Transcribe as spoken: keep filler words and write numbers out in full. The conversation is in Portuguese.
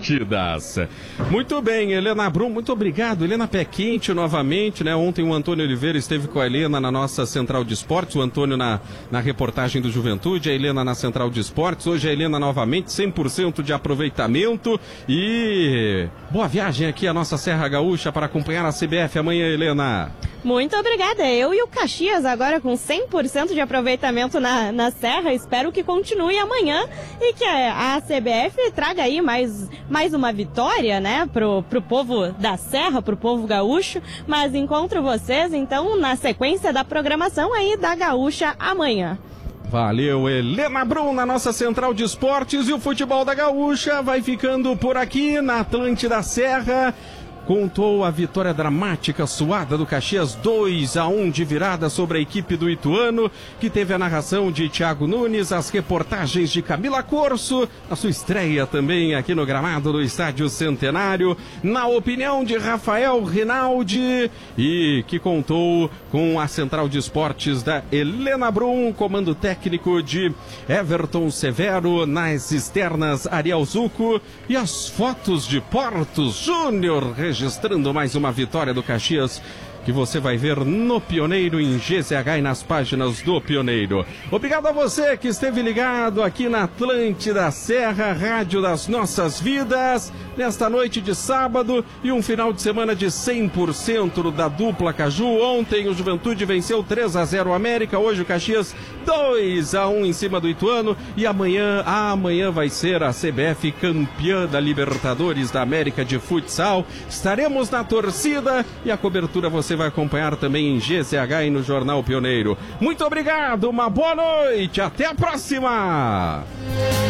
partidas. Muito bem, Helena Brum, muito obrigado. Helena Pé Quente novamente, né? Ontem o Antônio Oliveira esteve com a Helena na nossa Central de Esportes, o Antônio na, na reportagem do Juventude, a Helena na Central de Esportes. Hoje a Helena novamente, cem por cento de aproveitamento e boa viagem aqui à nossa Serra Gaúcha para acompanhar a C B F amanhã, Helena. Muito obrigada. Eu e o Caxias agora com cem por cento de aproveitamento na, na Serra. Espero que continue amanhã e que a, a C B F traga aí mais, mais uma vitória, né, pro, pro povo da Serra, pro povo gaúcho. Mas encontro vocês, então, na sequência da programação aí da Gaúcha amanhã. Valeu, Helena Brum, na nossa Central de Esportes. E o futebol da Gaúcha vai ficando por aqui na Atlântida Serra. Contou a vitória dramática, suada do Caxias, dois a um de virada sobre a equipe do Ituano, que teve a narração de Thiago Nunes, as reportagens de Camila Corso, a sua estreia também aqui no gramado do Estádio Centenário, na opinião de Rafael Rinaldi, e que contou com a Central de Esportes da Helena Brum, comando técnico de Everton Severo, nas externas Ariel Zucco, e as fotos de Portos Júnior, registrando mais uma vitória do Caxias, que você vai ver no Pioneiro, em G Z H e nas páginas do Pioneiro. Obrigado a você que esteve ligado aqui na Atlântida Serra, rádio das nossas vidas, nesta noite de sábado e um final de semana de cem por cento da dupla Caju. Ontem o Juventude venceu três a zero o América, hoje o Caxias dois a um em cima do Ituano, e amanhã, amanhã vai ser a C B F campeã da Libertadores da América de futsal. Estaremos na torcida e a cobertura você vai acompanhar também em G Z H e no Jornal Pioneiro. Muito obrigado, uma boa noite, até a próxima!